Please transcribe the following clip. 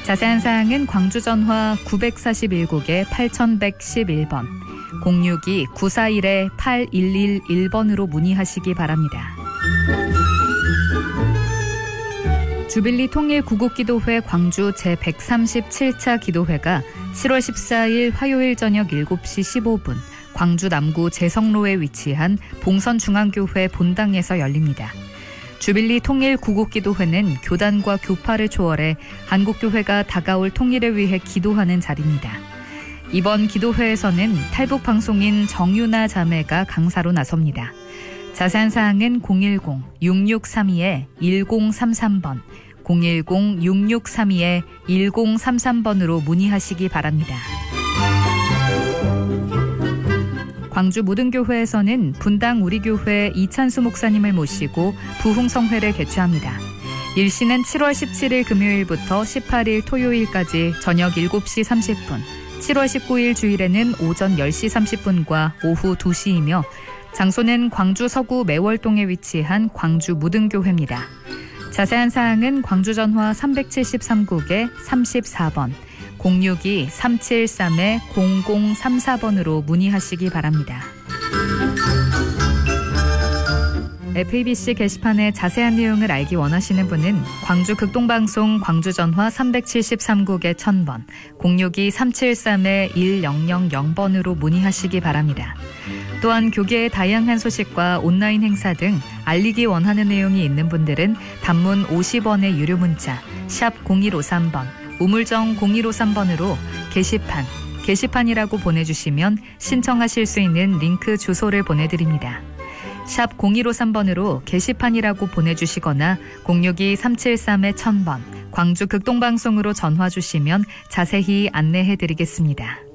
자세한 사항은 광주 전화 941국에 8111번, 062-941-8111번으로 문의하시기 바랍니다. 주빌리 통일 구국기도회 광주 제137차 기도회가 7월 14일 화요일 저녁 7시 15분 광주 남구 재성로에 위치한 봉선중앙교회 본당에서 열립니다. 주빌리 통일 구국기도회는 교단과 교파를 초월해 한국교회가 다가올 통일을 위해 기도하는 자리입니다. 이번 기도회에서는 탈북방송인 정유나 자매가 강사로 나섭니다. 자세한 사항은 010-6632-1033번, 010-6632-1033번으로 문의하시기 바랍니다. 광주 무등교회에서는 분당 우리교회 이찬수 목사님을 모시고 부흥성회를 개최합니다. 일시는 7월 17일 금요일부터 18일 토요일까지 저녁 7시 30분, 7월 19일 주일에는 오전 10시 30분과 오후 2시이며 장소는 광주 서구 매월동에 위치한 광주 무등교회입니다. 자세한 사항은 광주 전화 373국에 34번, 062-373-0034번으로 문의하시기 바랍니다. FABC 게시판의 자세한 내용을 알기 원하시는 분은 광주 극동방송 광주 전화 373국에 1000번, 062-373-1000번으로 문의하시기 바랍니다. 또한 교계의 다양한 소식과 온라인 행사 등 알리기 원하는 내용이 있는 분들은 단문 50원의 유료 문자 샵 0153번, 우물정 0153번으로 게시판이라고 보내주시면 신청하실 수 있는 링크 주소를 보내드립니다. 샵 0153번으로 게시판이라고 보내주시거나 062-373-1000번 광주 극동방송으로 전화 주시면 자세히 안내해드리겠습니다.